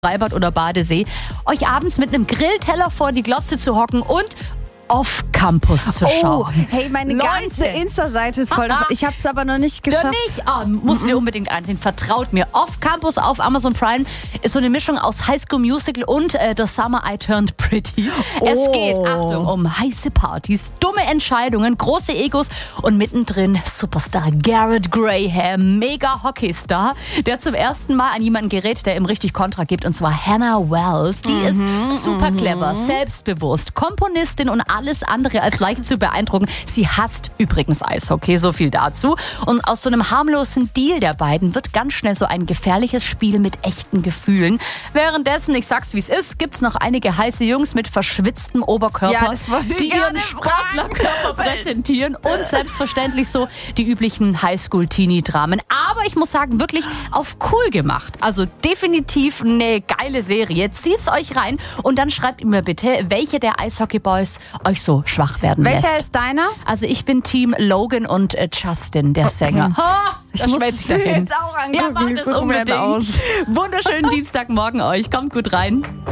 Freibad oder Badesee, euch abends mit einem Grillteller vor die Glotze zu hocken und Off-Campus zu schauen. Oh, hey, meine ganze Insta-Seite ist voll davon. Ich habe es aber noch nicht geschafft. Musst du dir unbedingt einsehen. Vertraut mir. Off-Campus auf Amazon Prime ist so eine Mischung aus High School Musical und The Summer I Turned Pretty. Es geht, Achtung, um heiße Partys, dumme Entscheidungen, große Egos und mittendrin Superstar Garrett Graham, mega Hockeystar, der zum ersten Mal an jemanden gerät, der ihm richtig Kontra gibt, und zwar Hannah Wells. Die ist super clever, selbstbewusst, Komponistin und alles andere als leicht zu beeindrucken. Sie hasst übrigens Eishockey, so viel dazu. Und aus so einem harmlosen Deal der beiden wird ganz schnell so ein gefährliches Spiel mit echten Gefühlen. Währenddessen, ich sag's wie es ist, gibt's noch einige heiße Jungs mit verschwitztem Oberkörper, die ihren Sportlerkörper präsentieren und selbstverständlich so die üblichen Highschool-Teenie-Dramen. Aber ich muss sagen, wirklich auf cool gemacht. Also definitiv eine geile Serie. Zieht's euch rein und dann schreibt mir bitte, welche der Eishockey-Boys euch so schwach werden lässt. Welcher ist deiner? Also ich bin Team Logan und Justin, der Sänger. Ich muss es jetzt auch angucken. Ja, mach das unbedingt. Wunderschönen Dienstagmorgen euch. Kommt gut rein.